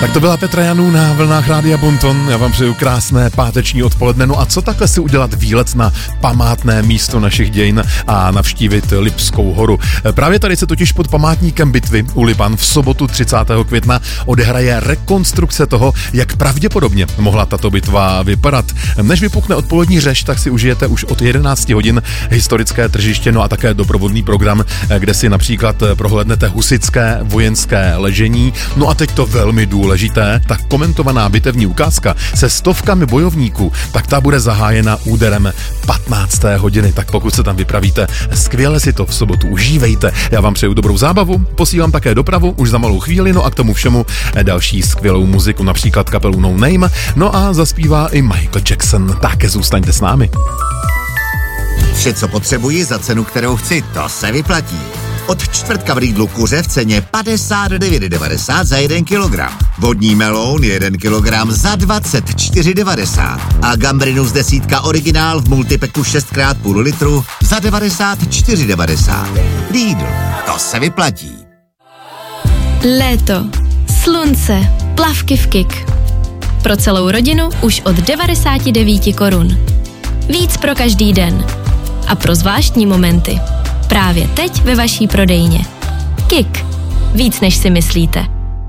Tak to byla Petra Janů na vlnách Rádia Bonton. Já vám přeju krásné páteční odpoledne. No a co takhle si udělat výlet na památné místo našich dějin a navštívit Lipskou horu. Právě tady se totiž pod památníkem bitvy u Lipan v sobotu 30. května odehraje rekonstrukce toho, jak pravděpodobně mohla tato bitva vypadat. Než vypukne odpolední řeš, tak si užijete už od 11 hodin historické tržiště, no a také doprovodný program, kde si například prohlédnete husitské vojenské ležení. No a teď to velmi důležité, ta komentovaná bitevní ukázka se stovkami bojovníků, tak ta bude zahájena úderem 15. hodiny. Tak pokud se tam vypravíte, skvěle si to v sobotu užívejte. Já vám přeju dobrou zábavu, posílám také dopravu už za malou chvíli, no a k tomu všemu další skvělou muziku, například kapelu No Name, no a zaspívá i Michael Jackson. Tak zůstaňte s námi. Vše, co potřebuji za cenu, kterou chci, to se vyplatí. Od čtvrtka v Lidlu kuře v ceně 59,90 za 1 kilogram. Vodní meloun 1 kilogram za 24,90. A gambrinus 10 originál v multipacku 6x půl litru za 94,90. Lidl, to se vyplatí. Léto, slunce, plavky v Kik. Pro celou rodinu už od 99 korun. Víc pro každý den. A pro zvláštní momenty. Právě teď ve vaší prodejně. Kik. Víc než si myslíte.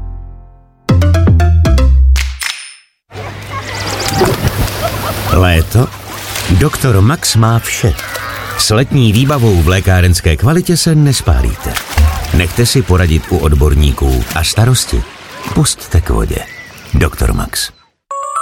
Léto? Doktor Max má vše. S letní výbavou v lékárenské kvalitě se nespálíte. Nechte si poradit u odborníků a starosti pusťte k vodě. Doktor Max.